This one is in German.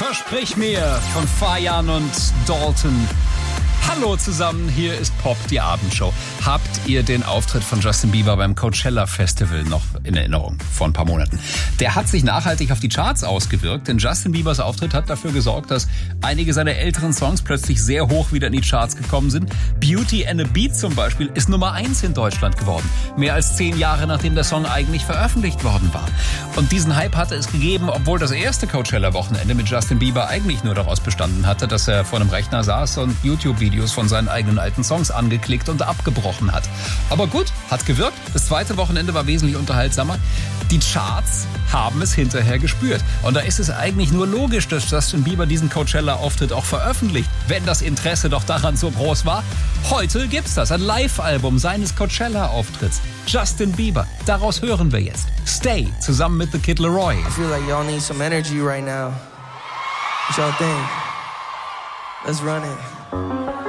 Versprich mir von Fayan und Dalton. Hallo zusammen, hier ist Pop, die Abendshow. Habt ihr den Auftritt von Justin Bieber beim Coachella Festival noch in Erinnerung vor ein paar Monaten? Der hat sich nachhaltig auf die Charts ausgewirkt, denn Justin Biebers Auftritt hat dafür gesorgt, dass einige seiner älteren Songs plötzlich sehr hoch wieder in die Charts gekommen sind. Beauty and a Beat zum Beispiel ist Nummer 1 in Deutschland geworden. Mehr als 10 Jahre, nachdem der Song eigentlich veröffentlicht worden war. Und diesen Hype hatte es gegeben, obwohl das erste Coachella-Wochenende mit Justin Bieber eigentlich nur daraus bestanden hatte, dass er vor einem Rechner saß und YouTube-Videos von seinen eigenen alten Songs angeklickt und abgebrochen hat. Aber gut, hat gewirkt. Das zweite Wochenende war wesentlich unterhaltsamer. Die Charts haben es hinterher gespürt. Und da ist es eigentlich nur logisch, dass Justin Bieber diesen Coachella-Auftritt auch veröffentlicht, wenn das Interesse doch daran so groß war. Heute gibt's das, ein Live-Album seines Coachella-Auftritts. Justin Bieber, daraus hören wir jetzt Stay, zusammen mit The Kid Laroi. I feel like y'all need some energy right now. What y'all think? Let's run it.